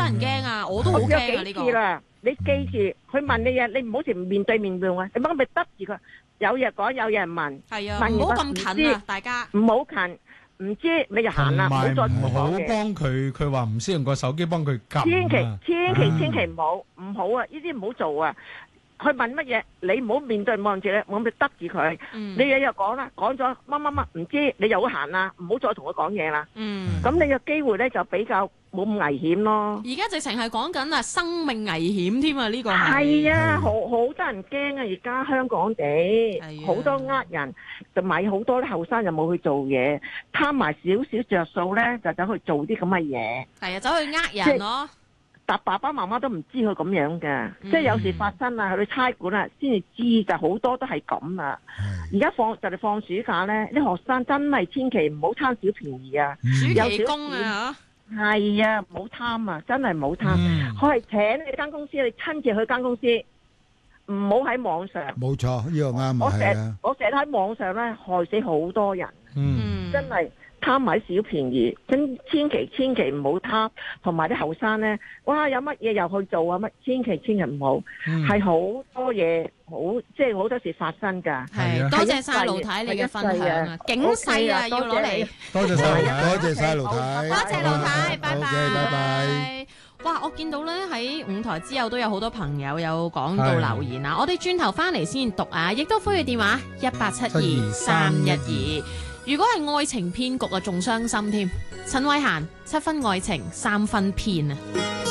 得人驚啊！我都好驚啊！呢個啦，你記住，佢問你嘢，你唔好似面對面用啊，你咪得住佢。有嘢講，有嘢問， 係啊，唔好咁近啊，大家唔好近。唔知你就行啦，唔好再同佢講嘢。 幫佢話唔識用個手機幫佢撳。 千祈唔好啊！呢啲唔好做啊！佢問乜嘢，你唔好面對望住咧，我咪得住佢。你嘢又講啦，講咗乜，唔知你又好行啦，唔好再同佢講嘢啦。咁你嘅機會咧就比較冇咁危險咯。 而家直情係講緊生命危險添啊！呢個係啊，好多人驚啊！而家香港地好多人，就買好多啲後生就冇去做嘢，貪埋少少着數咧，就走去做啲咁嘅嘢。 係啊，走去人咯。 但爸爸媽媽都唔知佢咁樣嘅，即係有時發生啊，去差館啊，先至知，就好多都係咁啊。而家就嚟放暑假咧，啲學生真係千祈唔好貪小便宜啊！ 暑期工啊， 係啊，唔好貪啊，真係唔好貪。佢係請你間公司，你親自去間公司，唔好喺網上。 冇錯，呢個啱啊！ 我成日喺網上咧，害死好多人。真係。貪埋小便宜，千祈唔好貪，同埋啲後生咧，哇有乜嘢又去做啊乜，千祈唔好，係好多嘢即係好多事發生㗎。 係，多謝晒盧太你嘅分享啊，警世啊要攞嚟。 多謝晒盧太， 多謝盧太，拜拜。 哇！我見到咧喺5台之後都有好多朋友有講到留言啊，我哋轉頭翻嚟先讀啊，亦都呼籲電話18723112。如果係愛情騙局啊，仲傷心添。陳慧嫻7分愛情3分騙啊！